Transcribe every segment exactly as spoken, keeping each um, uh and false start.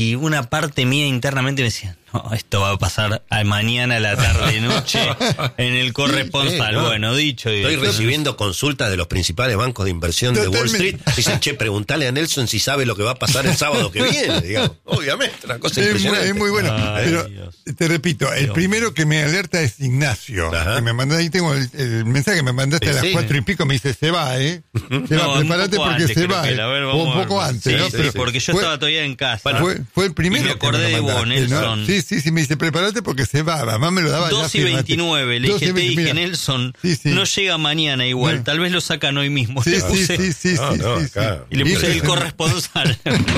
y una parte mía internamente me decía, no, esto va a pasar a mañana a la tarde, noche, en el corresponsal. Sí, no. Bueno, dicho. Estoy dicho. recibiendo consultas de los principales bancos de inversión Totalmente. de Wall Street. Dicen, che, preguntale a Nelson si sabe lo que va a pasar el sábado que viene. Digamos, obviamente, una cosa es impresionante. Muy, es muy bueno. Ay, pero Dios. te repito, el Dios. primero que me alerta es Ignacio. Ajá. Que me mandó, ahí tengo el, el mensaje que me mandaste Sí, a las sí. cuatro y pico, me dice, se va, ¿eh? Se va, No, un prepárate poco porque antes, se creo va. que eh. era, a ver, o vamos un a poco ver. antes, Sí, ¿no? sí, Pero porque yo fue, estaba todavía en casa. Bueno, Fue, fue el primero Y me acordé que me de vos, mandaste, ¿no? Nelson. Sí, sí, sí, me dice, prepárate porque se va. Además me lo daba ya. dos y veintinueve, le dije, te dije, mira. Nelson, Sí, sí. no llega mañana igual, No. tal vez lo sacan hoy mismo. Sí, Le sí, puse- sí, sí, No, sí, no, sí, acá. Y le sí. puse el Sí, corresponsal.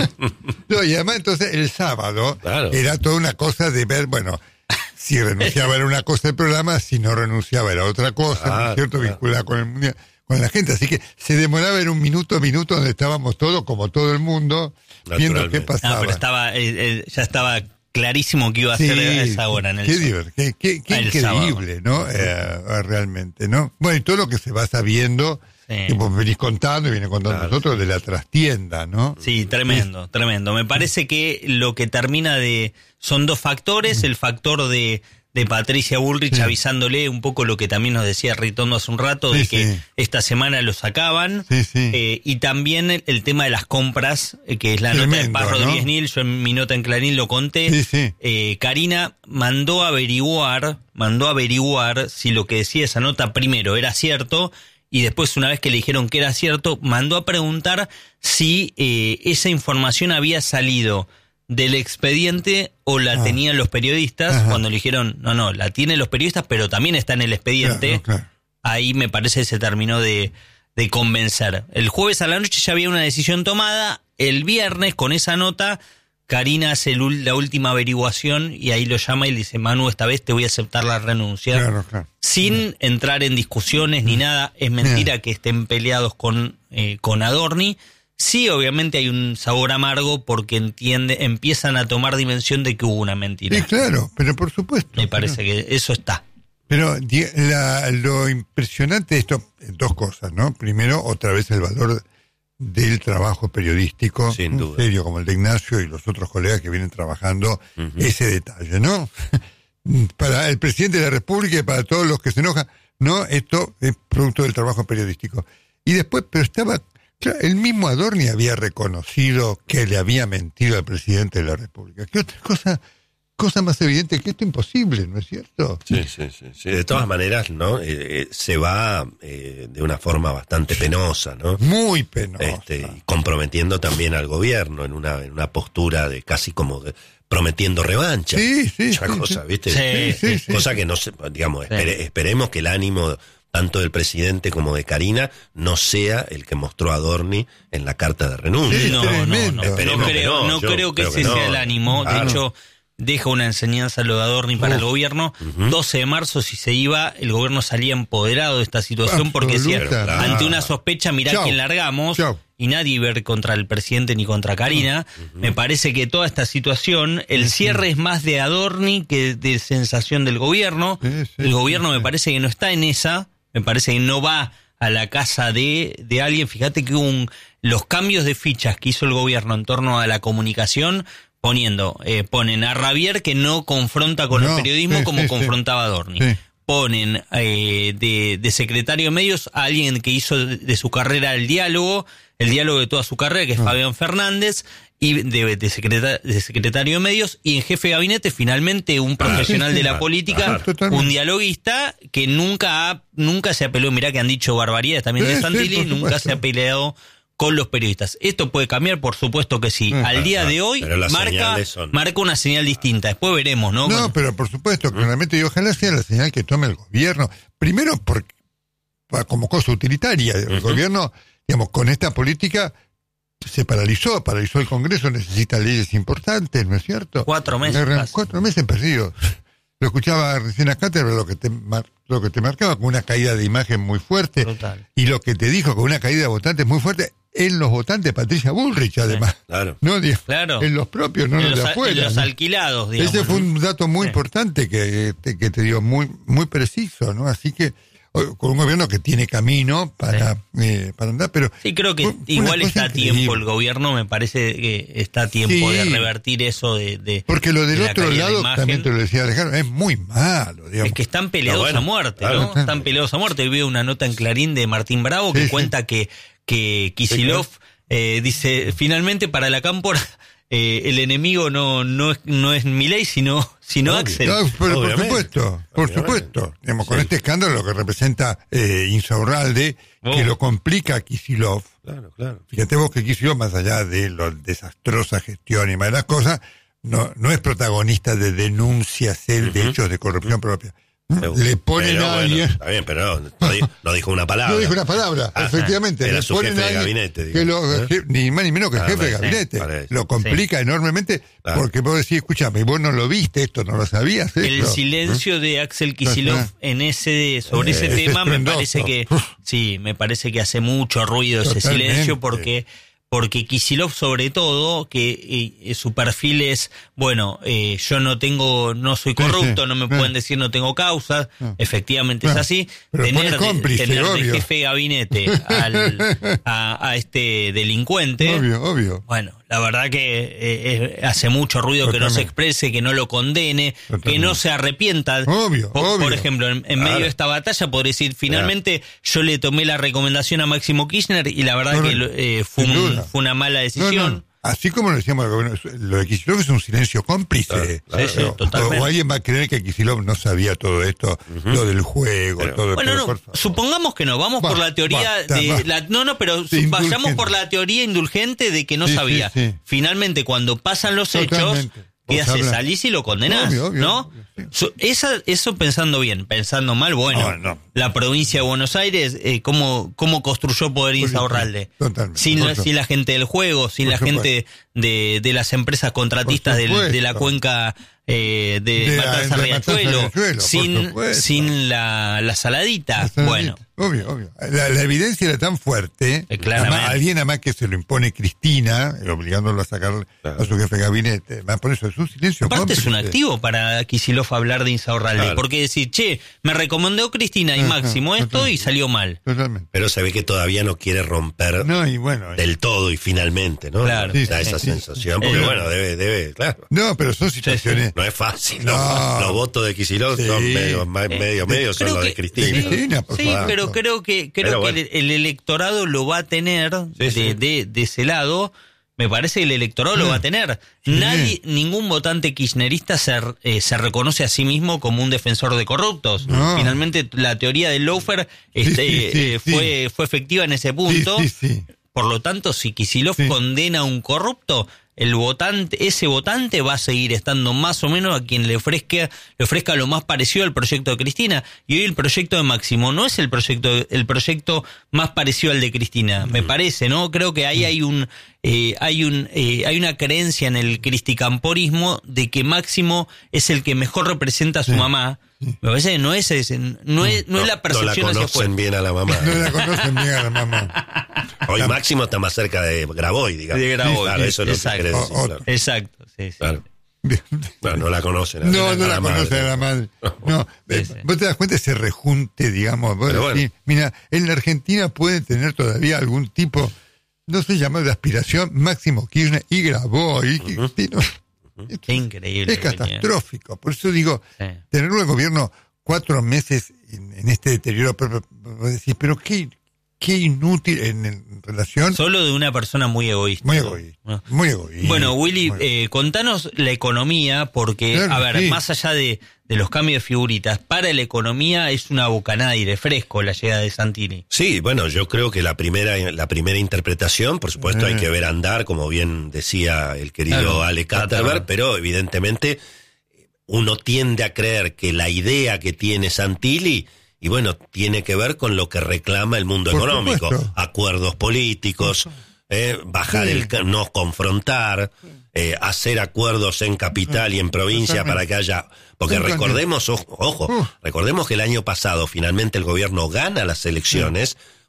No, y además entonces el sábado Claro. era toda una cosa de ver, bueno, si renunciaba era una cosa del programa, si no renunciaba era otra cosa, ¿no Ah, es cierto? claro. Vinculada con el mundial, con la gente. Así que se demoraba en un minuto a minuto donde estábamos todos, como todo el mundo, viendo qué Naturalmente. pasaba. No, pero estaba, eh, eh, ya estaba clarísimo que iba a Sí, ser a esa hora, qué, Nelson. divert- qué, qué- qué Ah, el increíble, ¿no? Eh, realmente, ¿no? Bueno, y todo lo que se va sabiendo, Sí. que vos venís contando y viene contando Claro. nosotros de la trastienda, ¿no? Sí, tremendo, tremendo. Me parece que lo que termina de... Son dos factores, el factor de, de Patricia Bullrich Sí. avisándole un poco lo que también nos decía Ritondo hace un rato, Sí, de que sí. esta semana lo sacaban, Sí, sí. eh, y también el, el tema de las compras, eh, que es la nota de Tremendo, Paz ¿no? Rodríguez Nil, yo en mi nota en Clarín lo conté. Sí, sí. Eh, Karina mandó a averiguar, mandó a averiguar si lo que decía esa nota primero era cierto, y después, una vez que le dijeron que era cierto, mandó a preguntar si eh, esa información había salido del expediente o la Ah. tenían los periodistas. Ajá. Cuando le dijeron, no, no, la tienen los periodistas, pero también está en el expediente. Claro, claro. Ahí me parece que se terminó de, de convencer. El jueves a la noche ya había una decisión tomada. El viernes, con esa nota, Karina hace el ul- la última averiguación y ahí lo llama y le dice, Manu, esta vez te voy a aceptar la renuncia. Claro, claro. Sin entrar en discusiones ni nada. Es mentira que estén peleados con, eh, con Adorni. Sí, obviamente hay un sabor amargo porque entiende, empiezan a tomar dimensión de que hubo una mentira. Sí, claro, pero por supuesto. Me parece que eso está. Pero di- la- lo impresionante de esto, dos cosas, ¿no? Primero, otra vez el valor del trabajo periodístico, Sin en duda. serio, como el de Ignacio y los otros colegas que vienen trabajando, Ujú. ese detalle, ¿no? Para el presidente de la República y para todos los que se enojan, no, esto es producto del trabajo periodístico. Y después, pero estaba, claro, el mismo Adorni había reconocido que le había mentido al presidente de la República. ¿Qué otra cosa, cosa más evidente que esto? Imposible, ¿no es cierto? Sí, sí, sí, sí. De todas maneras, ¿no? Eh, eh, se va eh, de una forma bastante penosa, ¿no? Muy penosa. Este, y comprometiendo también al gobierno en una, en una postura de casi como de, prometiendo revancha. Sí, sí, Mucha sí, cosa, sí. ¿viste? Sí, sí, sí. Cosa que no se, digamos, Sí. espere- esperemos que el ánimo tanto del presidente como de Karina no sea el que mostró Adorni en la carta de renuncia. Sí, No, no, tremendo. no, Esperemos no que creo, no, no yo creo que creo ese que no. sea el ánimo. Claro. De hecho, deja una enseñanza lo de Adorni para Uf. el gobierno. Ujú. doce de marzo, si se iba, el gobierno salía empoderado de esta situación porque decía, Absoluta. ante una sospecha, mirá Chau. quién largamos. Chau. Y nadie ver contra el presidente ni contra Karina. Me parece que toda esta situación, el cierre es más de Adorni que de sensación del gobierno. Sí, sí, el gobierno sí, me sí. parece que no está en esa. Me parece que no va a la casa de, de alguien. Fíjate que hubo un, los cambios de fichas que hizo el gobierno en torno a la comunicación, poniendo, eh, ponen a Ravier que no confronta con No, el periodismo sí, como sí, confrontaba a Adorni. Sí. Ponen eh, de, de secretario de medios a alguien que hizo de, de su carrera el diálogo, el diálogo de toda su carrera, que es Ah. Fabián Fernández, y de, de, secreta- de secretario de medios, y en jefe de gabinete finalmente un profesional sí, sí. de la Ah, política, claro. Totalmente. un dialoguista que nunca ha, nunca se apeló, mirá que han dicho barbaridades también Sí, de sí, Santilli, por nunca supuesto. se ha peleado con los periodistas. ¿Esto puede cambiar? Por supuesto que sí. Ah, Al día ah, de hoy pero las marca, señales son- marca una señal distinta. Después veremos, ¿no? No, Con- pero por supuesto, claramente, y ojalá sea la señal que tome el gobierno. Primero, porque, pa- como cosa utilitaria, el Ujú. gobierno, digamos, con esta política se paralizó, paralizó el Congreso, necesita leyes importantes, ¿no es cierto? Cuatro meses Agarran casi. Cuatro meses perdidos. Lo escuchaba recién acá, pero lo que te mar- lo que te marcaba con una caída de imagen muy fuerte. Total. Y lo que te dijo con una caída de votantes muy fuerte en los votantes Patricia Bullrich, además. Claro. No, digo, Claro. en los propios, no en en los los, de a- afuera. en los ¿no? alquilados, digamos. Ese fue un dato muy Sí. importante que te, que te dio muy muy preciso, ¿no? Así que con un gobierno que tiene camino para, sí. eh, para andar, pero... Sí, creo que igual está a tiempo el gobierno, me parece que está a tiempo sí. de revertir eso de... de Porque lo del de otro lado, también te lo decía Alejandro, es muy malo, digamos. Es que están peleados no, bueno, a muerte, claro, ¿no? Están peleados a muerte. Veo una nota en Clarín de Martín Bravo que sí, cuenta sí. que, que Kicillof sí, claro. eh, dice, finalmente para la cámpora... Eh, el enemigo no no es, no es Milei, sino, sino Axel. No, pero por supuesto, por Obviamente. supuesto. Digamos, sí. Con este escándalo lo que representa eh, Insaurralde, oh. que lo complica a Kicillof. Claro, claro. Fíjate vos que Kicillof, más allá de la desastrosa gestión y más de las cosas, no, no es protagonista de denuncias él, uh-huh. de hechos de corrupción propia. Le ponen pero, a alguien. Bueno, está bien, pero no, no, dijo, no dijo una palabra. No dijo una palabra, ah, efectivamente. Era le su ponen jefe a de gabinete. Que lo, ¿eh? Ni más ni menos que el claro, jefe de gabinete. Sí, lo complica sí. enormemente claro. porque vos decís, escúchame, vos no lo viste, esto no lo sabías. Esto. El silencio ¿Eh? de Axel Kicillof en ese sobre ese eh, tema me parece que sí, me parece que hace mucho ruido Totalmente. ese silencio porque porque Kicillof sobre todo, que eh, su perfil es, bueno, eh, yo no tengo, no soy corrupto, sí, sí, no me sí. pueden decir no tengo causas, no. efectivamente no. es así, Pero tener, cómplice, de, tener de obvio. jefe de gabinete al, a, a este delincuente, obvio, obvio. bueno, la verdad que eh, eh, hace mucho ruido Totalmente. que no se exprese, que no lo condene, Totalmente. que no se arrepienta. Obvio, por, obvio. por ejemplo, en, en claro. medio de esta batalla podría decir, finalmente claro. yo le tomé la recomendación a Máximo Kirchner y la verdad no, que eh, fue, un, fue una mala decisión. No, no. Así como lo decíamos, lo de Kicillof es un silencio cómplice. Claro, sí, sí, o, totalmente. o alguien va a creer que Kicillof no sabía todo esto, uh-huh. lo del juego, pero, todo. Bueno, pero, no, supongamos que no, vamos va, por la teoría basta, de... va. La, no, no, pero sí, vayamos por la teoría indulgente de que no sí, sabía. Sí, sí. Finalmente, cuando pasan los Totalmente. hechos... ¿Qué haces? Salís y lo condenás, obvio, obvio, ¿no? Obvio, sí. so, esa, eso pensando bien, pensando mal, bueno, no, no. la provincia de Buenos Aires, eh, ¿cómo, cómo construyó Poder Insaurralde? Totalmente. Sin la, sin la gente del juego, sin la gente de, de las empresas contratistas del, de la cuenca eh, de, de Matanza Riachuelo, sin, sin la, la saladita, la saladita. Bueno. Obvio, obvio. La, la evidencia era tan fuerte, eh, además, alguien además que se lo impone Cristina, obligándolo a sacar claro. a su jefe de gabinete, más por eso es un silencio Aparte cómplice. Es un activo para Kicillof hablar de Insaurralde, claro. porque decir, che, me recomendó Cristina y Ajá, Máximo esto totalmente. y salió mal. Totalmente. Pero se ve que todavía no quiere romper no, y bueno, del todo y finalmente, ¿no? Claro. Sí, da sí, esa sí, sensación, sí. porque Eh, bueno, debe, debe, claro. No, pero son situaciones... Sí, sí. No es fácil, no. no. Los votos de Kicillof sí. son medio, medio, medio eh, son los de Cristina. Sí, Cristina, por sí favor. pero creo que creo pero bueno. que el, el electorado lo va a tener sí, de, sí. de, de ese lado. Me parece que el electorado sí. lo va a tener. Sí. Nadie, ningún votante kirchnerista se, eh, se reconoce a sí mismo como un defensor de corruptos. No. Finalmente, la teoría del lawfare este, sí, sí, sí, eh, sí. fue fue efectiva en ese punto. Sí, sí, sí. Por lo tanto, si Kicillof sí. condena a un corrupto, el votante, ese votante va a seguir estando más o menos a quien le ofrezca, le ofrezca lo más parecido al proyecto de Cristina. Y hoy el proyecto de Máximo no es el proyecto, el proyecto más parecido al de Cristina, me parece, ¿no? Creo que ahí hay un, eh, hay un, eh, hay una creencia en el cristicamporismo de que Máximo es el que mejor representa a su sí. mamá. Me parece que no es ese, no es, no, no es la percepción hacia afuera. No la hacia conocen bien a la mamá. No la conocen bien a la mamá. Hoy la... Máximo está más cerca de Graboy, digamos. De Graboy, claro, eso es lo que querés decir. O, claro. Exacto, sí, sí. Claro. No, no la conocen. No, no, no la, la conocen a la madre. No, sí, sí. Vos te das cuenta de ese rejunte, digamos. Vos decís, bueno. Mira, en la Argentina pueden tener todavía algún tipo, no sé, llamado de aspiración, Máximo Kirchner y Graboy. Uh-huh. Y, no, Qué increíble. Es catastrófico. Por eso digo, sí. tener un gobierno cuatro meses en, en este deterioro, pero, pero, decís, pero qué, qué inútil en, en relación... Solo de una persona muy egoísta. Muy egoísta, ¿no? Muy egoísta. Bueno, Willy, eh, contanos la economía, porque, claro, a ver, sí. más allá de, de los cambios de figuritas, para la economía es una bocanada de aire fresco la llegada de Santilli. Sí, bueno, yo creo que la primera la primera interpretación, por supuesto, eh. hay que ver andar, como bien decía el querido claro, Ale Katterberg, pero evidentemente... uno tiende a creer que la idea que tiene Santilli, y bueno, tiene que ver con lo que reclama el mundo Por económico, supuesto. Acuerdos políticos, eh, bajar sí. el no confrontar, eh, hacer acuerdos en capital y en provincia para que haya, porque recordemos, ojo, ojo uh. recordemos que el año pasado finalmente el gobierno gana las elecciones,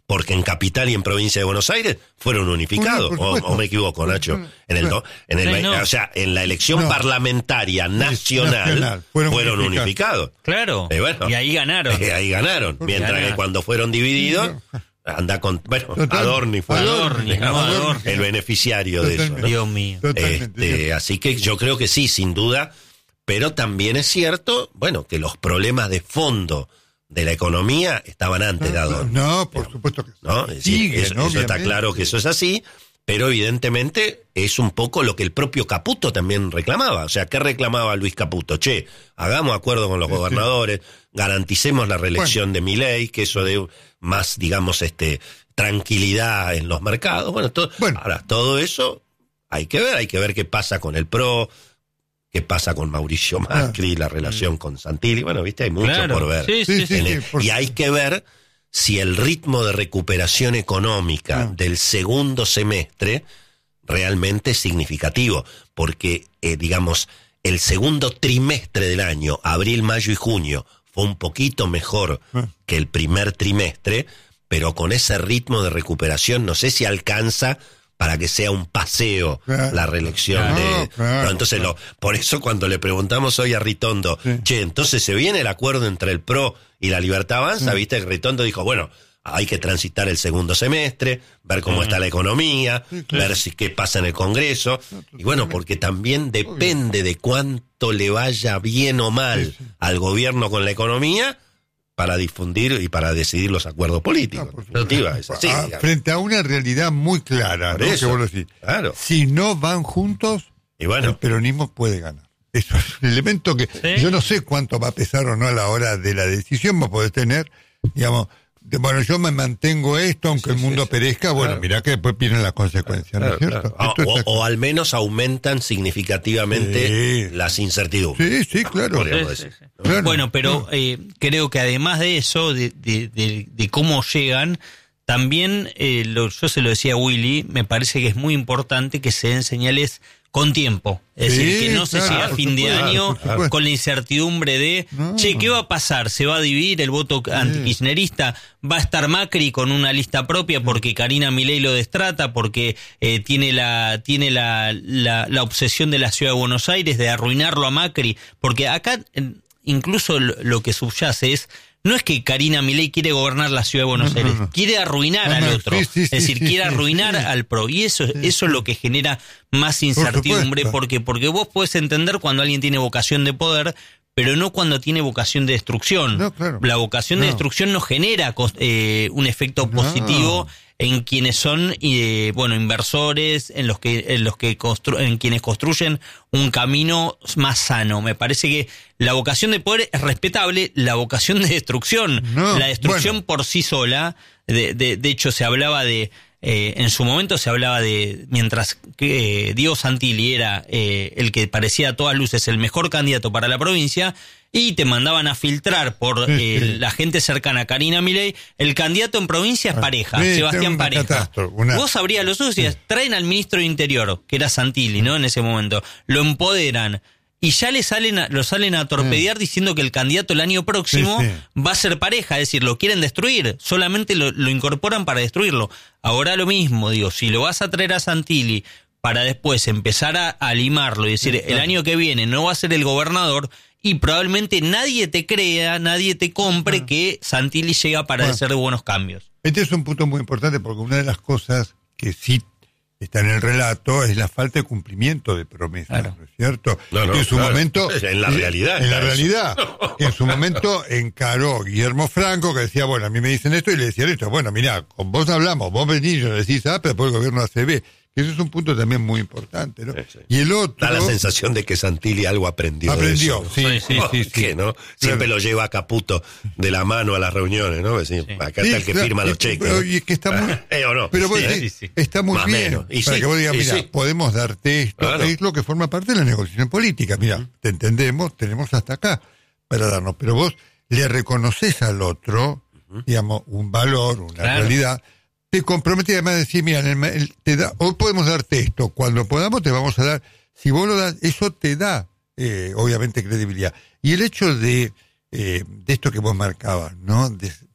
porque en Capital y en Provincia de Buenos Aires fueron unificados, Por, por o, o me equivoco, Nacho, en el, en el, Sí, no. o sea, en la elección No. parlamentaria nacional, nacional, fueron fueron unificados. unificados. Claro. Eh, bueno. Y ahí ganaron. Eh, ahí ganaron, mientras Ganaron. que cuando fueron divididos, anda con, bueno, Total. Adorni fue Adorni, digamos, no, Adorni. el beneficiario de eso, Totalmente. ¿no? Dios mío. Totalmente. Este, así que yo creo que sí, sin duda, pero también es cierto, bueno, que los problemas de fondo de la economía estaban antes de Adorni. No, por supuesto que sí. ¿No? Es decir, Sigue, eso, ¿no? eso está Obviamente. claro que eso es así, pero evidentemente es un poco lo que el propio Caputo también reclamaba. O sea, ¿qué reclamaba Luis Caputo? Che, hagamos acuerdo con los Sí, gobernadores, garanticemos la reelección de Milei, que eso de más, digamos, este tranquilidad en los mercados. Bueno, todo, Bueno. ahora, todo eso hay que ver, hay que ver qué pasa con el P R O, qué pasa con Mauricio Macri, la relación con Santilli. Bueno, viste, hay mucho Claro. por ver. Sí, sí, Sí, sí, En sí, el- por y hay que ver si el ritmo de recuperación económica Ah. del segundo semestre realmente es significativo, porque, eh, digamos, el segundo trimestre del año, abril, mayo y junio, fue un poquito mejor Ah. que el primer trimestre, pero con ese ritmo de recuperación no sé si alcanza para que sea un paseo Claro. la reelección Claro, de... claro, no, entonces, claro. lo, por eso cuando le preguntamos hoy a Ritondo, Sí. che, entonces se viene el acuerdo entre el P R O y la Libertad Avanza, Sí. viste que Ritondo dijo, bueno, hay que transitar el segundo semestre, ver cómo está la economía, Sí, claro. ver si qué pasa en el Congreso, y bueno, porque también depende de cuánto le vaya bien o mal Sí, sí. al gobierno con la economía para difundir y para decidir los acuerdos políticos. No, por En definitiva, es así, Ah, digamos. frente a una realidad muy clara, Por ¿no? eso, Que vos decís, claro. si no van juntos, Y bueno, el peronismo puede ganar. Eso es un elemento que Sí. yo no sé cuánto va a pesar o no a la hora de la decisión, vos podés tener, digamos, de, bueno, yo me mantengo esto, aunque el mundo perezca, bueno, Claro. mirá que después vienen las consecuencias, ¿no claro, es cierto? claro. Ah, Esto o, está- o al menos aumentan significativamente Sí. las incertidumbres. Sí, sí, claro. Podríamos Sí, decir, sí, sí. ¿no? Claro. Bueno, pero No. eh, creo que además de eso, de, de, de- de cómo llegan, también, eh, lo, yo se lo decía a Willy, me parece que es muy importante que se den señales con tiempo. Es Sí, decir, que no se claro, llegue a por fin de supuesto, año por supuesto. con la incertidumbre de, No. che, ¿qué va a pasar? ¿Se va a dividir el voto antikirchnerista? ¿Va a estar Macri con una lista propia porque Karina Milei lo destrata? Porque eh, tiene la tiene la, la, la obsesión de la Ciudad de Buenos Aires de arruinarlo a Macri. Porque acá eh, incluso lo, lo que subyace es, no es que Karina Milei quiere gobernar la Ciudad de Buenos No, no, Aires, no. quiere arruinar No, al no, otro. sí, sí, es sí, decir, sí, quiere sí, arruinar sí. al pro. Y eso, eso es lo que genera más incertidumbre. supuesto. Porque, porque vos podés entender cuando alguien tiene vocación de poder, pero no cuando tiene vocación de destrucción. No, claro. La vocación de No. destrucción no genera cos- eh, un efecto No. positivo en quienes son eh, bueno inversores, en los que en los que constru- en quienes construyen un camino más sano. Me parece que la vocación de poder es respetable, la vocación de destrucción, No, la destrucción bueno. por sí sola. De, de, de hecho, se hablaba de eh, en su momento se hablaba de mientras que eh, Diego Santilli era eh, el que parecía a todas luces el mejor candidato para la provincia. Y te mandaban a filtrar por Sí, eh, sí. la gente cercana a Karina Milei. El candidato en provincia es Pareja, Sí, Sebastián una Pareja. catástrofe, una- Vos abrías los ojos y decías, traen al ministro de Interior, que era Santilli, ¿no? En ese momento. Lo empoderan. Y ya le salen a, lo salen a torpedear diciendo que el candidato el año próximo Sí, va a ser Pareja. Es decir, lo quieren destruir. Solamente lo, lo incorporan para destruirlo. Ahora lo mismo, digo, si lo vas a traer a Santilli para después empezar a, a limarlo y decir, Sí, el claro. año que viene no va a ser el gobernador, y probablemente nadie te crea, nadie te compre que Santilli llega para Bueno. hacer de buenos cambios. Este es un punto muy importante porque una de las cosas que sí está en el relato es la falta de cumplimiento de promesas, Claro. ¿no es cierto? No, no, que en su claro. momento... En la realidad En la está eso. realidad. Que en su momento encaró Guillermo Franco, que decía, bueno, a mí me dicen esto, y le decían esto. Bueno, mirá, con vos hablamos, vos venís y nos decís, ah, pero después el gobierno hace B. Que eso es un punto también muy importante, ¿no? Sí, sí. Y el otro... Da la sensación de que Santilli algo aprendió. de Aprendió, eso. sí, sí, sí, sí. Que, ¿no? Siempre lo lleva a Caputo de la mano a las reuniones, ¿no? Es decir, acá Sí, está el que claro, firma los y- cheques. pero- ¿no? y es que está muy... ¿Eh o no? Pero vos Sí, decís, ¿eh? sí, sí. está muy Más o bien. menos. Y para sí, que vos digas, y mira, sí. podemos darte esto. Claro. Es lo que forma parte de la negociación política. Mira, te entendemos, tenemos hasta acá para darnos. Pero vos le reconoces al otro, digamos, un valor, una Claro. realidad. Te comprometes además a decir, mira, en el ma- el- te da, hoy podemos darte esto. Cuando podamos te vamos a dar. Si vos lo das, eso te da, eh, obviamente, credibilidad. Y el hecho de, eh, de esto que vos marcabas, ¿no? De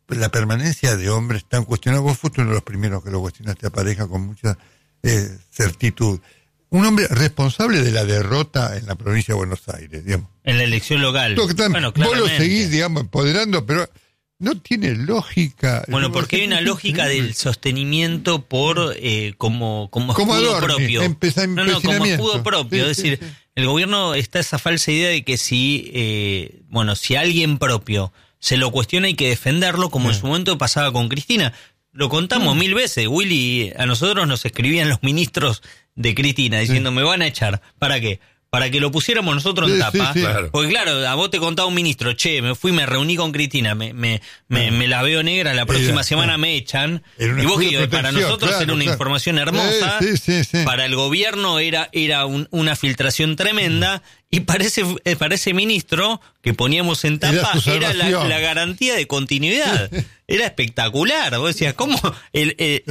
la permanencia de hombres tan cuestionados. Vos fuiste uno de los primeros que lo cuestionaste a Pareja con mucha eh, certitud. Un hombre responsable de la derrota en la provincia de Buenos Aires, digamos. En la elección local. Tan, bueno, vos lo seguís, digamos, empoderando, pero no tiene lógica. Bueno, porque hay una lógica del sostenimiento por eh, como como, como escudo Adorni, propio. Empeza, no, no, como escudo propio. Sí, es decir, sí, sí. el gobierno está esa falsa idea de que si, eh, bueno, si alguien propio se lo cuestiona hay que defenderlo, como sí. en su momento pasaba con Cristina. Lo contamos sí. mil veces. Willy, a nosotros nos escribían los ministros de Cristina diciendo, sí. me van a echar. ¿Para qué? Para que lo pusiéramos nosotros sí, en tapa. Sí, sí. Claro. Porque claro, a vos te contaba un ministro, che, me fui, me reuní con Cristina, me me, me, me la veo negra, la próxima era, semana me echan. Y vos que para nosotros claro, era una claro. información hermosa, sí, sí, sí. para el gobierno era era un, una filtración tremenda, y para ese, para ese ministro que poníamos en tapa era, era la, la garantía de continuidad. Era espectacular. Vos decías, ¿cómo? El, el,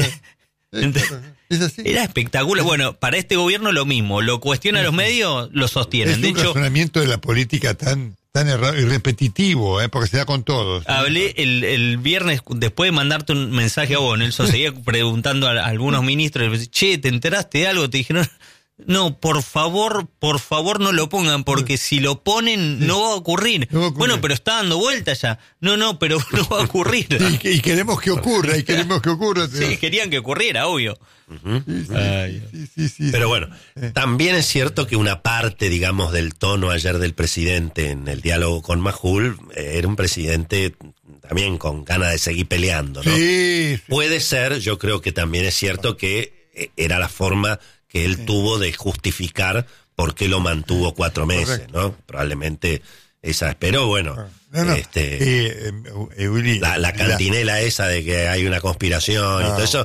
¿Es así? Era espectacular. Bueno, para este gobierno lo mismo. Lo cuestiona los medios, lo sostienen. Es de un hecho, razonamiento de la política tan tan errado y repetitivo, ¿eh? Porque se da con todos. Hablé el, el viernes, después de mandarte un mensaje a vos, Nelson, seguía preguntando a, a algunos ministros, che, ¿te enteraste de algo? Te dijeron, no, por favor, por favor no lo pongan, porque si lo ponen no va a ocurrir. No va a ocurrir. Bueno, pero está dando vuelta ya. No, no, pero no va a ocurrir. y, y queremos que ocurra, y queremos que ocurra. Sí, querían que ocurriera, obvio. Uh-huh. Sí, sí, Ay, sí, sí, sí, pero sí. bueno, eh. también es cierto que una parte, digamos, del tono ayer del presidente en el diálogo con Majul eh, era un presidente también con ganas de seguir peleando, ¿no? Sí, sí. Puede ser, yo creo que también es cierto que eh, era la forma que él sí. tuvo de justificar por qué lo mantuvo cuatro meses, Correcto. ¿no? Probablemente esa, pero bueno, no, no. este eh, eh, Willy, la, la cantinela la... esa de que hay una conspiración no. y todo eso,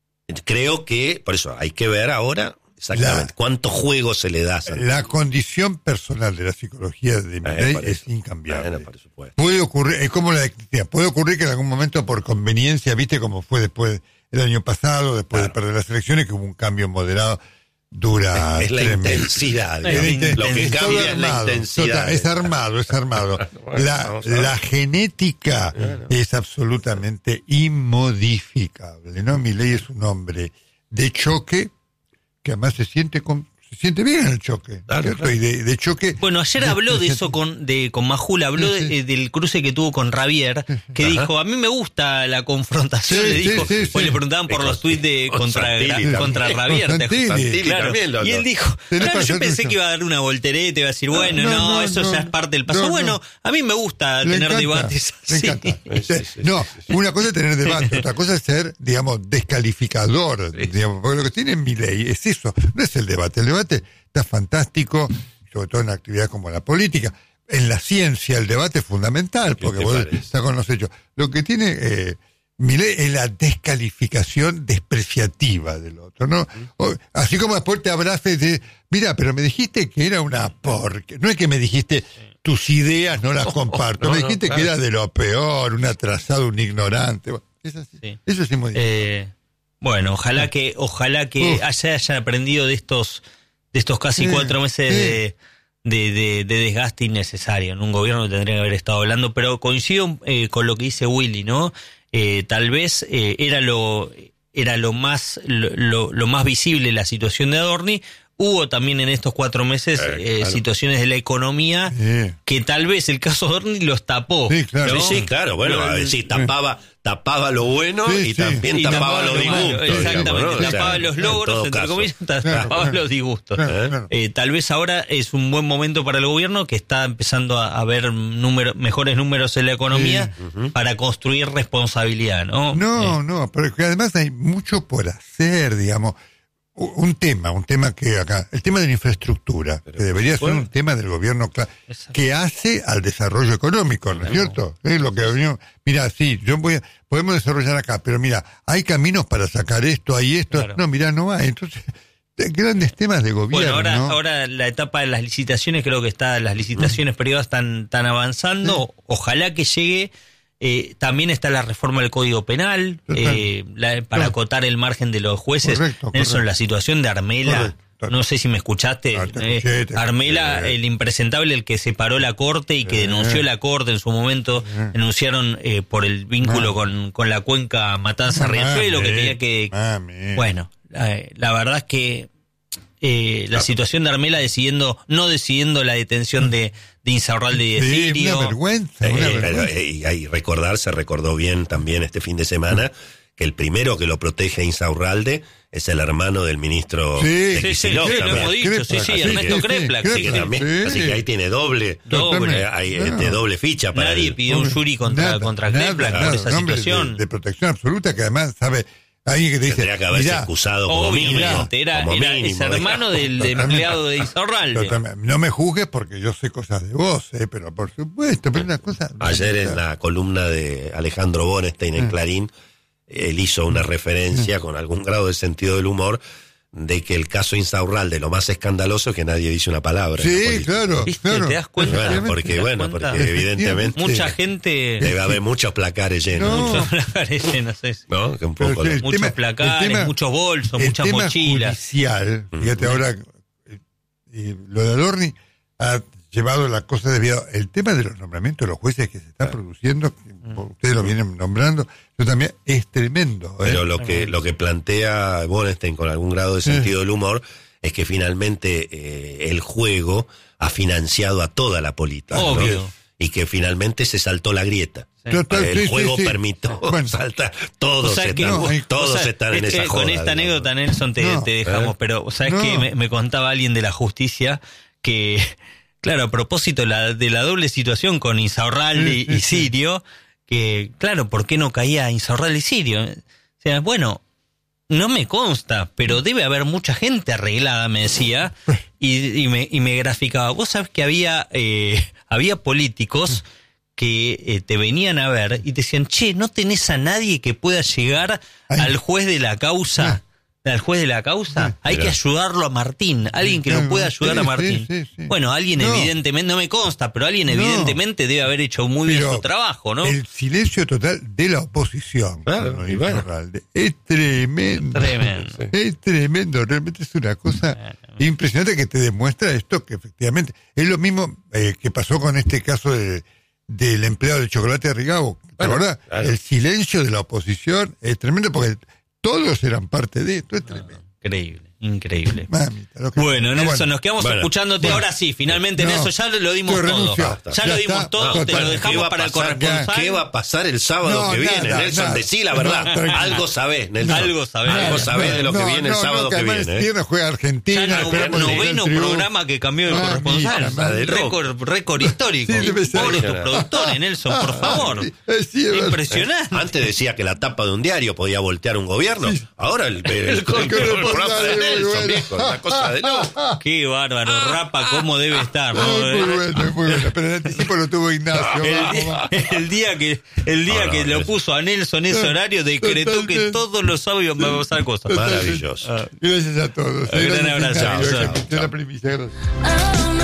creo que, por eso, hay que ver ahora exactamente la, cuánto juego se le da. La condición personal de la psicología de Milei eh, es incambiable. Eh, no, puede ocurrir, es como la de puede ocurrir que en algún momento por conveniencia, viste como fue después el año pasado, después claro. de perder las elecciones, que hubo un cambio moderado, dura... Es, es la tremendo. intensidad. Es inten- lo que es cambia es la armado, intensidad. Total, es armado, es armado. bueno, la, la genética bueno. es absolutamente inmodificable, ¿no? Milei es un hombre de choque, que además se siente con, se siente bien en el choque, claro, claro. Y de, de choque. Bueno, ayer de, habló de, de eso con de con Majul, habló sí, sí. De, del cruce que tuvo con Ravier, que Ajá. dijo, a mí me gusta la confrontación, sí, le dijo, sí, sí, pues sí. le preguntaban por los tuits de con contra, Santilli contra Ravier, claro. Lo, y él dijo, claro, yo pensé que iba a dar una voltereta, iba a decir, bueno, no, no, no eso no, ya es parte del paso. No, bueno, no. A mí me gusta le tener encanta, debates así. Sí, sí, sí, no, una cosa es tener debate, otra cosa es ser, digamos, descalificador, sí. digamos, porque lo que tiene Milei es eso, no es el debate, el debate está fantástico, sobre todo en actividades como la política. En la ciencia el debate es fundamental, porque vos parece? estás con los hechos. Lo que tiene eh, Milei es la descalificación despreciativa del otro, ¿no? O, así como después te abraza y te dice, mira, pero me dijiste que era una porca. No es que me dijiste, tus ideas no las comparto, no, me dijiste no, claro. que era de lo peor, un atrasado, un ignorante. Es así. Sí. Eso sí muy eh, Bueno, ojalá que, ojalá que haya, haya aprendido de estos... de estos casi sí, cuatro meses sí. de, de, de, de desgaste innecesario en un gobierno que tendría que haber estado hablando, pero coincido eh, con lo que dice Willy, ¿no? Eh, tal vez eh, era lo era lo más lo, lo más visible la situación de Adorni. Hubo también en estos cuatro meses eh, eh, claro. situaciones de la economía sí. que tal vez el caso Adorni los tapó. Sí, claro, ¿no? sí, claro bueno, no, a ver, sí, tapaba, tapaba lo bueno sí, y también sí. tapaba, tapaba los disgustos. Exactamente, digamos, ¿no? tapaba o sea, los logros, entre caso. comillas, tapaba claro, los disgustos. Claro, claro. Eh, tal vez ahora es un buen momento para el gobierno que está empezando a, a ver número, mejores números en la economía sí. uh-huh. para construir responsabilidad, ¿no? No, eh. no, pero que además hay mucho por hacer, digamos. Un tema, un tema que acá, el tema de la infraestructura, pero que debería ser un tema del gobierno que hace al desarrollo económico, ¿no es cierto? Es lo que venimos, mira, sí, yo voy a, podemos desarrollar acá, pero mira, hay caminos para sacar esto, hay esto, claro. no, mira, no hay, entonces, grandes temas de gobierno. Bueno, ahora, ¿no? ahora la etapa de las licitaciones, creo que está, las licitaciones privadas están, están avanzando, sí. ojalá que llegue. Eh, también está la reforma del Código Penal eh, la, para acotar el margen de los jueces. Correcto, Nelson, correcto. La situación de Armela, no sé si me escuchaste, No, te eh, escuché, te Armela, escuché. el impresentable, el que separó la corte y que denunció la corte en su momento, denunciaron eh, por el vínculo No. con, con la cuenca Matanza-Riachuelo, que Mami, tenía que... mami. Bueno, la, la verdad es que eh, la situación de Armela decidiendo, no decidiendo la detención de, de Insaurralde y de Sí, Sirio... una vergüenza, Eh, una pero, vergüenza. eh, y hay recordar, se recordó bien también este fin de semana que el primero que lo protege a Insaurralde es el hermano del ministro Sí, de Sí, sí, Kicillof sí, lo también. hemos dicho, sí, sí, Así Ernesto que- Kreplak, sí, sí, que sí. también- Sí. Así que ahí tiene doble, Doble. eh, hay No. este, doble ficha para Nadie el- pidió un jury contra, Nada, contra nada, Kreplak nada, por esa un hombre situación. De, de protección absoluta, que además sabe, alguien que te dice, Tendría que haberse mirá, excusado como mínimo. Obviamente, era, como era mínimo, es hermano del Totalmente. empleado de Insaurralde. totalmente, no me juzgues porque yo sé cosas de vos, eh, pero por supuesto, pero una cosa... Ayer en la columna de Alejandro Bonestein en Clarín, él hizo una referencia con algún grado de sentido del humor de que el caso Insaurralde, lo más escandaloso es que nadie dice una palabra. en la Sí, política. claro, ¿Viste? claro. ¿Te das cuenta? Bueno, Efectivamente. porque, ¿Te das bueno, cuenta? porque evidentemente Mucha gente... debe haber muchos placares llenos. No. Muchos placares, no sé. ¿No? Que un Pero poco sí, lo- el Muchos tema- placares, el tema- muchos bolsos, el muchas tema mochilas. judicial, fíjate ahora, eh, y lo de Adorni ha llevado la cosa desviada. El tema de los nombramientos de los jueces que se están produciendo, que ustedes lo vienen nombrando, eso también es tremendo. ¿eh? Pero lo que, lo que plantea Bonestein con algún grado de sentido del humor es que finalmente eh, el juego ha financiado a toda la política. ¿no? Obvio. Y que finalmente se saltó la grieta. Total, el sí, juego sí, sí. permitió Bueno. saltar. Todos, O sea, que- están, no, hay- todos o sea, están en es que esa joda. Con esta digamos. anécdota, Nelson, te, No. te dejamos, ¿Eh? pero ¿sabes No. qué? Me, me contaba alguien de la justicia que, claro, a propósito la, de la doble situación con Insaurralde Sí, sí, y sí. Sirio, que, claro, ¿por qué no caía Insaurralde y Sirio? O sea, bueno, no me consta, pero debe haber mucha gente arreglada, me decía, y, y, me, y me graficaba. Vos sabés que había, eh, había políticos que eh, te venían a ver y te decían, che, ¿no tenés a nadie que pueda llegar Ay. al juez de la causa? ¿Al juez de la causa? Hay Mirá. que ayudarlo a Martín, alguien que lo Claro, pueda ayudar sí, a Martín. sí, sí, sí. Bueno, alguien No. evidentemente, no me consta, pero alguien No. evidentemente debe haber hecho muy bien Pero su trabajo, ¿no? El silencio total de la oposición Claro, con y bueno. Insaurralde es tremendo. Tremendo. Es tremendo, realmente es una cosa impresionante que te demuestra esto, que efectivamente es lo mismo eh, que pasó con este caso de, del empleado de chocolate de Rigao. ¿Te Bueno, acordás? claro. El silencio de la oposición es tremendo porque todos eran parte de esto, es tremendo. Increíble, increíble. Mamita, lo que- Bueno, No, Nelson, bueno. nos quedamos Bueno, escuchándote. bueno. Ahora sí, finalmente, No, Nelson, ya lo dimos yo todo. renuncio. Ya, Ya lo está. dimos todo, No, te lo total. ¿Qué dejamos va a para el pasar? corresponsal. ¿Qué va a pasar el sábado No, que viene, nada, Nelson? nada. Decí la No, verdad. tranquilo. Algo sabés, Nelson. Algo sabés. Algo sabés de lo que No, viene el no, sábado no, que además viene. el ¿eh? viernes juega Argentina. Ya no, esperamos el noveno triunfo. programa que cambió de Ah, corresponsal. mira, madre. Récord, récord histórico. Sí, debe ser. Pobres tus productores, Nelson, por favor. Sí, sí, es verdad. Impresionante. Antes decía que la tapa de un diario podía voltear un gobierno. Ahora el, el, el, programa de muy Nelson, bueno. viejo, una cosa de loco. Qué bárbaro, Rapa, cómo debe estar, ¿no? Ay, muy bueno, muy bueno. Pero el anticipo lo tuvo Ignacio. El vamos, día, vamos. el día que el día No, no, que lo es- puso a Nelson ese horario decretó que Totalmente. todos los sábados va a pasar cosas. Maravilloso. Gracias a todos. Un gran Gracias, abrazo. Ignacio, Chao, que chao. escuché la primicia. Gracias.